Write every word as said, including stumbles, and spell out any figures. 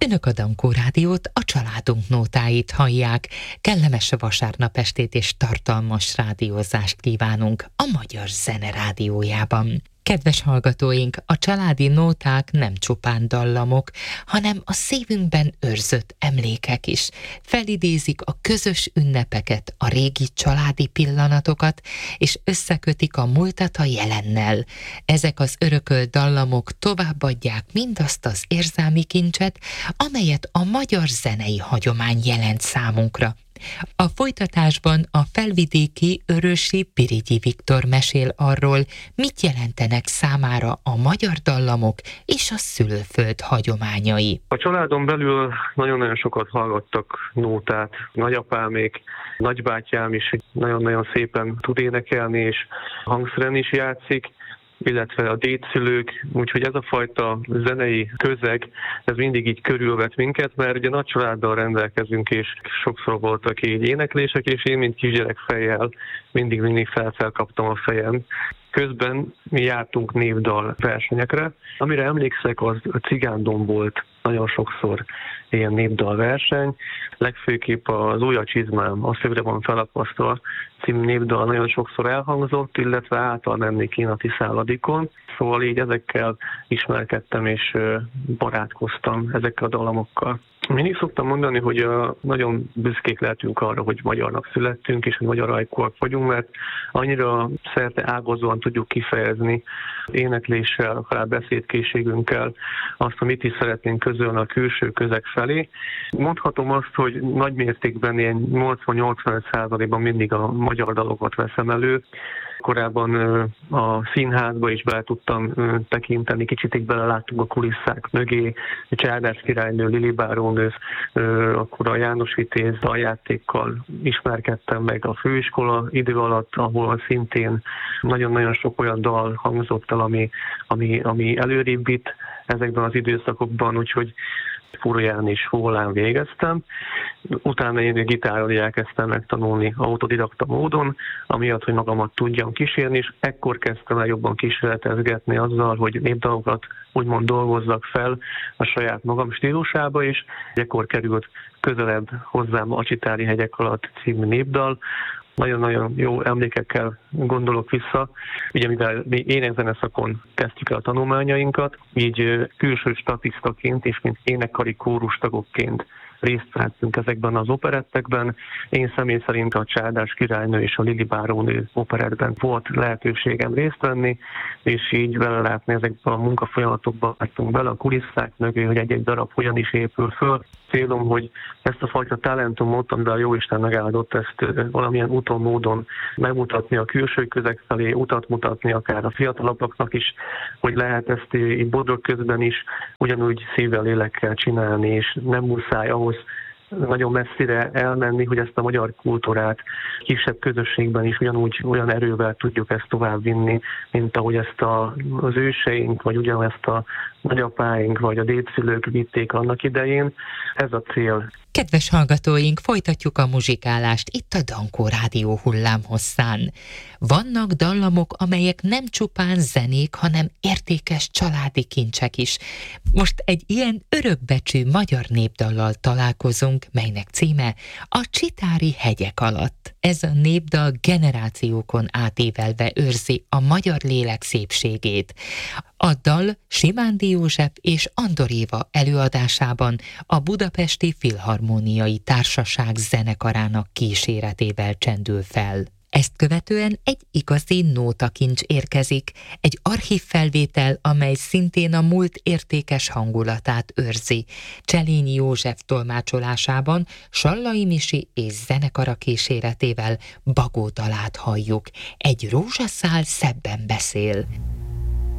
Önök a Dankó Rádiót, a családunk nótáit hallják. Kellemes vasárnap estét és tartalmas rádiózást kívánunk a Magyar Zene Rádiójában. Kedves hallgatóink, a családi nóták nem csupán dallamok, hanem a szívünkben őrzött emlékek is. Felidézik a közös ünnepeket, a régi családi pillanatokat, és összekötik a múltat a jelennel. Ezek az örökölt dallamok továbbadják mindazt az érzelmi kincset, amelyet a magyar zenei hagyomány jelent számunkra. A folytatásban a felvidéki Örösi Pirigyi Viktor mesél arról, mit jelentenek számára a magyar dallamok és a szülőföld hagyományai. A családon belül nagyon-nagyon sokat hallgattak nótát. Nagyapámék, nagybátyám is nagyon-nagyon szépen tud énekelni, és hangszeren is játszik, illetve a dédszülők, úgyhogy ez a fajta zenei közeg, ez mindig így körülvet minket, mert ugye nagy családdal rendelkezünk, és sokszor voltak így éneklések, és én, mint kisgyerek fejjel, mindig-mindig felfelkaptam a fejem. Közben mi jártunk névdal versenyekre. Amire emlékszek, az a Cigándom volt nagyon sokszor ilyen népdal verseny. Legfőképp az Új a csizmám, a szövre van felakasztva című népdal nagyon sokszor elhangzott, illetve által mennék én a Tiszáladikon. Szóval így ezekkel ismerkedtem és barátkoztam ezekkel a dallamokkal. Mindig szoktam mondani, hogy nagyon büszkék lehetünk arra, hogy magyarnak születtünk, és hogy magyar ajkúak vagyunk, mert annyira szerte ágazóan tudjuk kifejezni énekléssel, akár beszédkészségünkkel azt, amit is szeretnénk közölni a külső közeg felé. Mondhatom azt, hogy nagy mértékben ilyen nyolcvan-nyolcvanöt százalékban mindig a magyar dalokat veszem elő. Korábban a színházba is bele tudtam tekinteni, kicsit így beleláttunk a kulisszák mögé, Csárdás királynő, Lili bárónő, akkor a János Vitéz daljátékkal ismerkedtem meg a főiskola idő alatt, ahol szintén nagyon-nagyon sok olyan dal hangzott el, ami, ami, ami előrébb vitt ezekben az időszakokban, úgyhogy Furuján és Fólán végeztem. Utána én gitárral elkezdtem megtanulni autodidakta módon, amiatt, hogy magamat tudjam kísérni, és ekkor kezdtem el jobban kísérletezgetni azzal, hogy népdalokat úgymond dolgozzak fel a saját magam stílusába, és ekkor került közelebb hozzám a Csitári hegyek alatt című népdal. Nagyon-nagyon jó emlékekkel gondolok vissza. Ugye mivel mi énekzeneszakon kezdtük el a tanulmányainkat, így külső statisztaként és mint énekkari kórustagokként részt vettünk ezekben az operettekben. Én személy szerint a Csárdás királynő és a Lili bárónő operettben volt lehetőségem részt venni, és így belelátni ezekben a munkafolyamatokba láttunk bele a kulisszák mögé, hogy egy-egy darab hogyan is épül föl. Célom, hogy ezt a fajta talentumot, amivel a Jóisten megáldott, ezt valamilyen úton, módon megmutatni a külső közeg felé, utat mutatni akár a fiatalabbaknak is, hogy lehet ezt így bodrog közben is ugyanúgy szívvel, lélekkel csinálni, és nem muszáj ahhoz nagyon messzire elmenni, hogy ezt a magyar kultúrát kisebb közösségben is ugyanúgy olyan erővel tudjuk ezt továbbvinni, mint ahogy ezt a, az őseink, vagy ugyanezt a nagyapáink, vagy a dédszülők vitték annak idején. Ez a cél. Kedves hallgatóink, folytatjuk a muzsikálást itt a Dankó Rádió hullámhosszán. Vannak dallamok, amelyek nem csupán zenék, hanem értékes családi kincsek is. Most egy ilyen örökbecsű magyar népdallal találkozunk, melynek címe a Csitári hegyek alatt. Ez a népdal generációkon átévelve őrzi a magyar lélek szépségét. A dal Simándi József és Andor Éva előadásában a Budapesti Filharmóniai Társaság zenekarának kíséretével csendül fel. Ezt követően egy igazi nótakincs érkezik, egy archívfelvétel, amely szintén a múlt értékes hangulatát őrzi. Cselényi József tolmácsolásában Sallai Misi és zenekara kíséretével Bagó dalát halljuk. Egy rózsaszál szebben beszél.